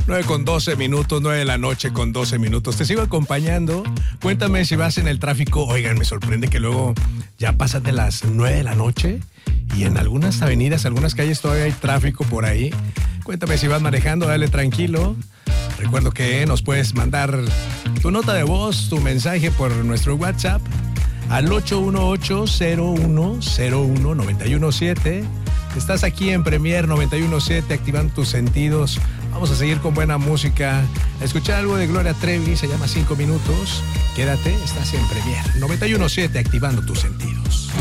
9:12, 9 de la noche con 12 minutos. Te sigo acompañando. Cuéntame si vas en el tráfico. Oigan, me sorprende que luego ya pasan de las 9 de la noche y en algunas avenidas, algunas calles todavía hay tráfico por ahí. Cuéntame si vas manejando, dale tranquilo. Recuerdo que nos puedes mandar tu nota de voz, tu mensaje por nuestro WhatsApp al 818-0101-917. Estás aquí en Premier 91.7, activando tus sentidos. Vamos a seguir con buena música. A escuchar algo de Gloria Trevi, se llama 5 minutos. Quédate, estás en Premier 91.7, activando tus sentidos.